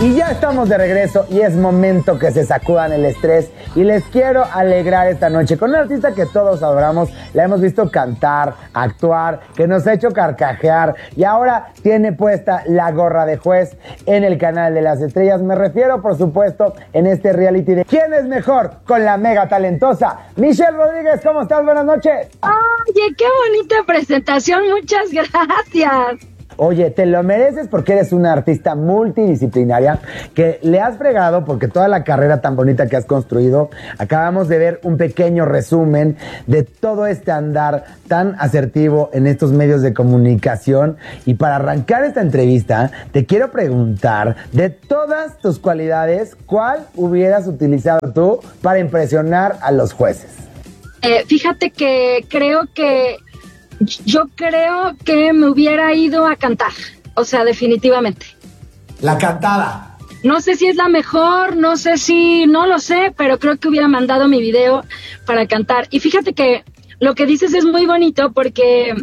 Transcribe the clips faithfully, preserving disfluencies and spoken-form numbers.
Y ya estamos de regreso y es momento que se sacudan el estrés y les quiero alegrar esta noche con una artista que todos adoramos, la hemos visto cantar, actuar, que nos ha hecho carcajear y ahora tiene puesta la gorra de juez en el canal de las estrellas. Me refiero, por supuesto, en este reality de ¿quién es mejor? Con la mega talentosa Michelle Rodríguez. ¿Cómo estás? Buenas noches. Oye, qué bonita presentación, muchas gracias. Oye, te lo mereces porque eres una artista multidisciplinaria que le has fregado porque toda la carrera tan bonita que has construido. Acabamos de ver un pequeño resumen de todo este andar tan asertivo en estos medios de comunicación. Y para arrancar esta entrevista, te quiero preguntar, de todas tus cualidades, ¿cuál hubieras utilizado tú para impresionar a los jueces? Eh, fíjate que creo que Yo creo que me hubiera ido a cantar, o sea, definitivamente. La cantada. No sé si es la mejor, no sé si, no lo sé, pero creo que hubiera mandado mi video para cantar. Y fíjate que lo que dices es muy bonito porque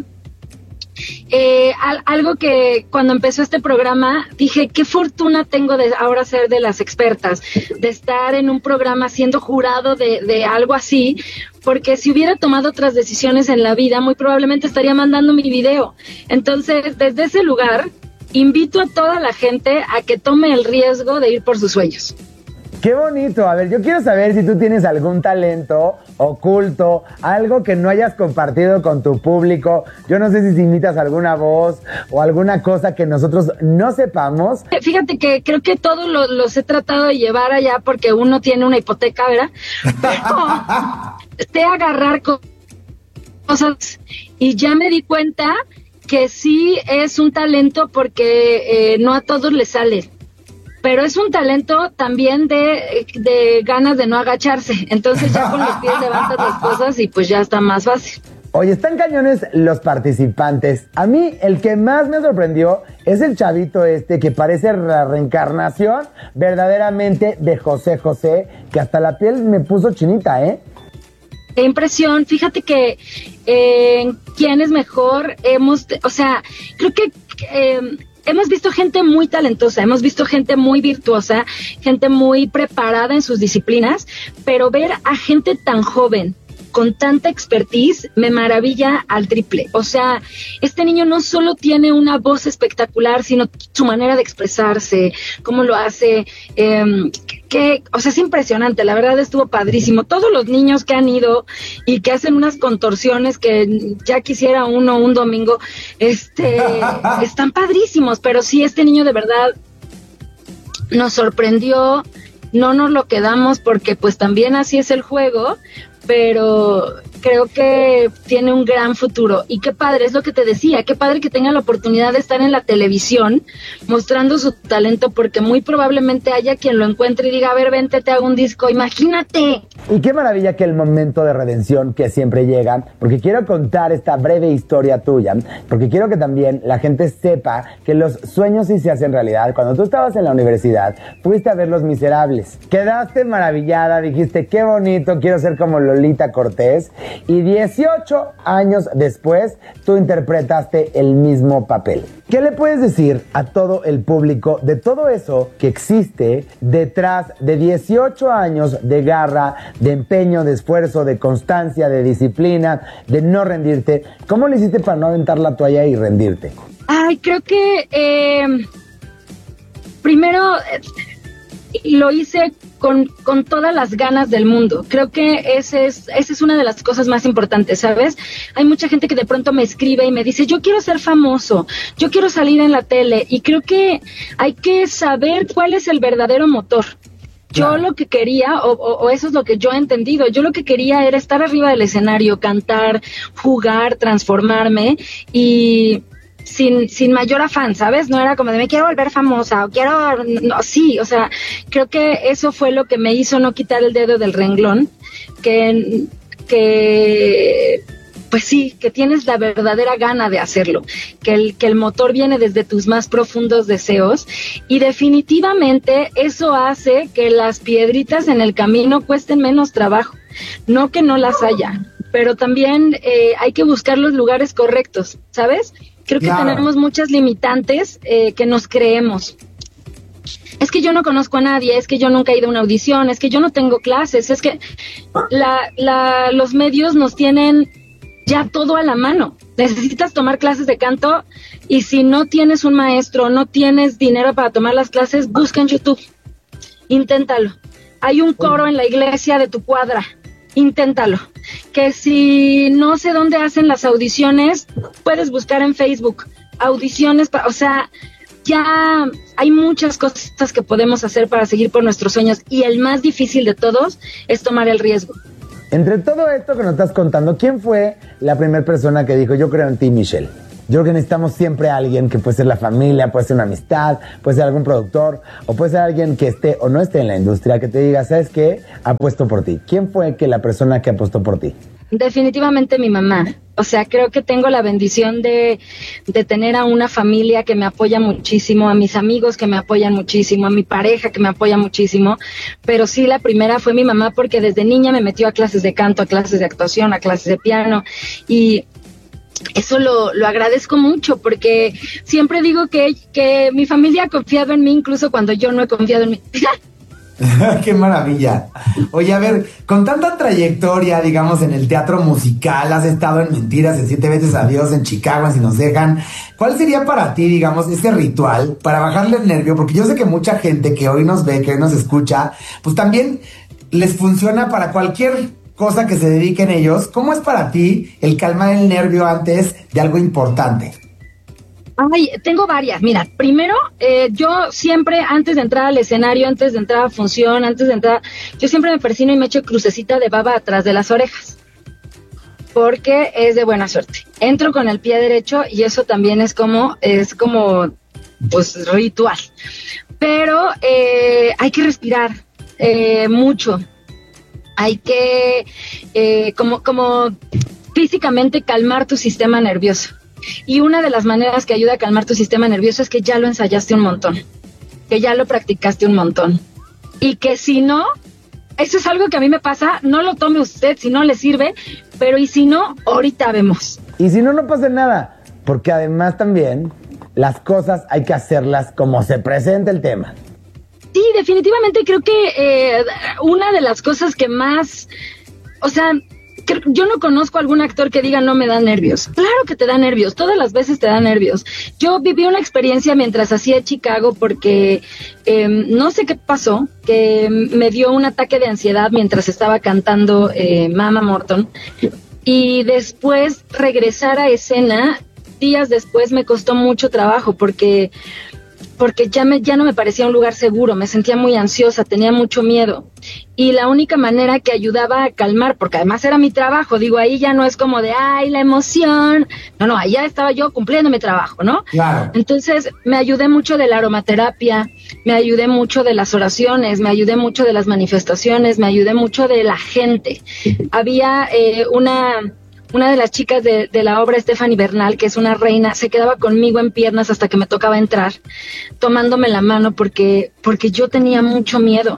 eh, al, algo que cuando empezó este programa dije, qué fortuna tengo de ahora ser de las expertas, de estar en un programa siendo jurado de, de algo así. Porque si hubiera tomado otras decisiones en la vida, muy probablemente estaría mandando mi video. Entonces, desde ese lugar, invito a toda la gente a que tome el riesgo de ir por sus sueños. ¡Qué bonito! A ver, yo quiero saber si tú tienes algún talento oculto, algo que no hayas compartido con tu público. Yo no sé si imitas alguna voz o alguna cosa que nosotros no sepamos. Fíjate que creo que todos lo, los he tratado de llevar allá porque uno tiene una hipoteca, ¿verdad? Pero sé agarrar cosas y ya me di cuenta que sí es un talento porque eh, no a todos les sale. Pero es un talento también de, de ganas de no agacharse. Entonces ya con los pies levantas las cosas y pues ya está más fácil. Oye, están cañones los participantes. A mí el que más me sorprendió es el chavito este que parece la reencarnación verdaderamente de José José, que hasta la piel me puso chinita, ¿eh? Qué impresión. Fíjate que eh, quién es mejor, hemos, o sea, creo que... Eh, hemos visto gente muy talentosa, hemos visto gente muy virtuosa, gente muy preparada en sus disciplinas, pero ver a gente tan joven, con tanta expertise, me maravilla al triple. O sea, este niño no solo tiene una voz espectacular, sino su manera de expresarse, cómo lo hace, eh, que, o sea, es impresionante, la verdad estuvo padrísimo. Todos los niños que han ido y que hacen unas contorsiones que ya quisiera uno un domingo, este, están padrísimos, pero sí, este niño de verdad nos sorprendió, no nos lo quedamos porque pues también así es el juego, pero creo que tiene un gran futuro. Y qué padre, es lo que te decía, qué padre que tenga la oportunidad de estar en la televisión mostrando su talento, porque muy probablemente haya quien lo encuentre y diga, a ver, vente, te hago un disco, imagínate. Y qué maravilla que el momento de redención que siempre llega, porque quiero contar esta breve historia tuya, porque quiero que también la gente sepa que los sueños sí se hacen realidad. Cuando tú estabas en la universidad, fuiste a ver Los Miserables, quedaste maravillada, dijiste, qué bonito, quiero ser como Lolita Cortés, y dieciocho años después, tú interpretaste el mismo papel. ¿Qué le puedes decir a todo el público de todo eso que existe detrás de dieciocho años de garra, de empeño, de esfuerzo, de constancia, de disciplina, de no rendirte? ¿Cómo le hiciste para no aventar la toalla y rendirte? Ay, creo que eh, primero eh, lo hice con, con todas las ganas del mundo. Creo que ese es, esa es una de las cosas más importantes, ¿sabes? Hay mucha gente que de pronto me escribe y me dice, yo quiero ser famoso, yo quiero salir en la tele, y creo que hay que saber cuál es el verdadero motor. Yo claro. Lo que quería, o, o, o eso es lo que yo he entendido, yo lo que quería era estar arriba del escenario, cantar, jugar, transformarme, y sin sin mayor afán, ¿sabes? No era como de me quiero volver famosa o quiero... No, sí, o sea, creo que eso fue lo que me hizo no quitar el dedo del renglón, que... que pues sí, que tienes la verdadera gana de hacerlo, que el, que el motor viene desde tus más profundos deseos, y definitivamente eso hace que las piedritas en el camino cuesten menos trabajo, no que no las haya, pero también eh, hay que buscar los lugares correctos, ¿sabes? Creo que claro. tenemos muchas limitantes eh, que nos creemos. es que yo no conozco a nadie, es que yo nunca he ido a una audición, es que yo no tengo clases, es que la, la, los medios nos tienen ya todo a la mano. Necesitas tomar clases de canto y si no tienes un maestro, no tienes dinero para tomar las clases, busca en YouTube, inténtalo. Hay un coro en la iglesia de tu cuadra, inténtalo. Que si no sé dónde hacen las audiciones, puedes buscar en Facebook, audiciones, pa- o sea, ya hay muchas cosas que podemos hacer para seguir por nuestros sueños y el más difícil de todos es tomar el riesgo. Entre todo esto que nos estás contando, ¿quién fue la primera persona que dijo, yo creo en ti, Michelle? Yo creo que necesitamos siempre a alguien que puede ser la familia, puede ser una amistad, puede ser algún productor, o puede ser alguien que esté o no esté en la industria, que te diga, ¿sabes qué? Apuesto por ti. ¿Quién fue que la persona que apostó por ti? Definitivamente mi mamá. O sea, creo que tengo la bendición de, de tener a una familia que me apoya muchísimo, a mis amigos que me apoyan muchísimo, a mi pareja que me apoya muchísimo, pero sí la primera fue mi mamá porque desde niña me metió a clases de canto, a clases de actuación, a clases de piano y eso lo, lo agradezco mucho porque siempre digo que, que mi familia ha confiado en mí incluso cuando yo no he confiado en mí. ¡Qué maravilla! Oye, a ver, con tanta trayectoria, digamos, en el teatro musical, has estado en Mentiras, en Siete Veces Adiós, en Chicago, en Si Nos Dejan. ¿Cuál sería para ti, digamos, ese ritual para bajarle el nervio? Porque yo sé que mucha gente que hoy nos ve, que hoy nos escucha, pues también les funciona para cualquier cosa que se dediquen ellos. ¿Cómo es para ti el calmar el nervio antes de algo importante? Ay, tengo varias. Mira, primero, eh, yo siempre, antes de entrar al escenario, antes de entrar a función, antes de entrar, yo siempre me persino y me echo crucecita de baba atrás de las orejas, porque es de buena suerte. Entro con el pie derecho y eso también es como, es como, pues, ritual. Pero eh, hay que respirar eh, mucho. Hay que, eh, como, como físicamente calmar tu sistema nervioso. Y una de las maneras que ayuda a calmar tu sistema nervioso es que ya lo ensayaste un montón, que ya lo practicaste un montón. Y que si no, eso es algo que a mí me pasa, no lo tome usted si no le sirve, pero y si no, ahorita vemos. Y si no, no pasa nada, porque además también las cosas hay que hacerlas como se presenta el tema. Sí, definitivamente creo que eh, una de las cosas que más, o sea, que yo no conozco a algún actor que diga no me da nervios. Claro que te da nervios, todas las veces te da nervios. Yo viví una experiencia mientras hacía Chicago porque eh, no sé qué pasó, que me dio un ataque de ansiedad mientras estaba cantando eh, Mama Morton y después regresar a escena, días después me costó mucho trabajo porque... porque ya, me, ya no me parecía un lugar seguro, me sentía muy ansiosa, tenía mucho miedo. Y la única manera que ayudaba a calmar, porque además era mi trabajo, digo, ahí ya no es como de, ay, la emoción. No, no, allá estaba yo cumpliendo mi trabajo, ¿no? Claro. Entonces, me ayudé mucho de la aromaterapia, me ayudé mucho de las oraciones, me ayudé mucho de las manifestaciones, me ayudé mucho de la gente. Había eh, una... Una de las chicas de, de la obra, Stephanie Bernal, que es una reina, se quedaba conmigo en piernas hasta que me tocaba entrar, tomándome la mano porque, porque yo tenía mucho miedo.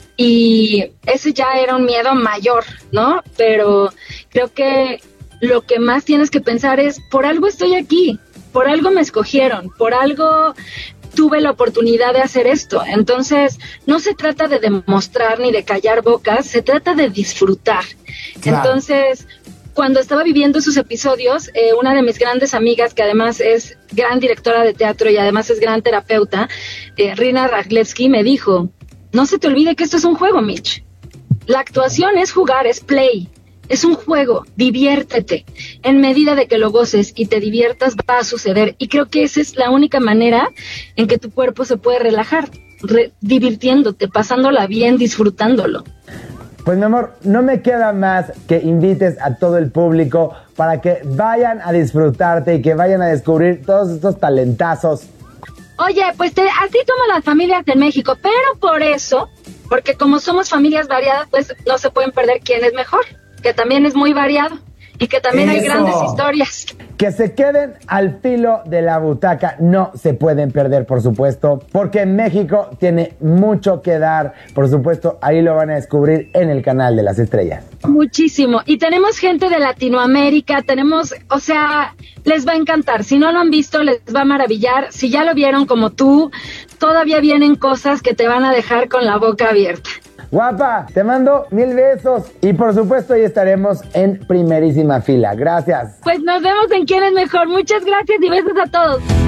Y ese ya era un miedo mayor, ¿no? Pero creo que lo que más tienes que pensar es, por algo estoy aquí, por algo me escogieron, por algo tuve la oportunidad de hacer esto. Entonces, no se trata de demostrar ni de callar bocas, se trata de disfrutar. Claro. Entonces... Cuando estaba viviendo esos episodios, eh, una de mis grandes amigas, que además es gran directora de teatro y además es gran terapeuta, eh, Rina Raglevsky, me dijo, no se te olvide que esto es un juego, Mitch. La actuación es jugar, es play, es un juego, diviértete. En medida de que lo goces y te diviertas, va a suceder. Y creo que esa es la única manera en que tu cuerpo se puede relajar, re- divirtiéndote, pasándola bien, disfrutándolo. Pues mi amor, no me queda más que invites a todo el público para que vayan a disfrutarte y que vayan a descubrir todos estos talentazos. Oye, pues te, así toman las familias en México, pero por eso, porque como somos familias variadas, pues no se pueden perder quién es mejor, que también es muy variado y que también Eso. hay grandes historias. que se queden al filo de la butaca. No se pueden perder, por supuesto, porque México tiene mucho que dar. Por supuesto, ahí lo van a descubrir en el canal de las estrellas. Muchísimo. Y tenemos gente de Latinoamérica, tenemos, o sea, les va a encantar. Si no lo han visto, les va a maravillar. Si ya lo vieron como tú, todavía vienen cosas que te van a dejar con la boca abierta. Guapa, te mando mil besos y por supuesto ahí estaremos en primerísima fila. Gracias. Pues nos vemos en Quién es Mejor. Muchas gracias y besos a todos.